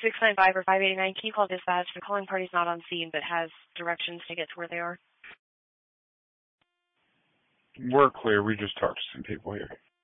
695 or 589, can you call dispatch? The calling party's not on scene, but has directions to get to where they are. We're clear. We just talked to some people here.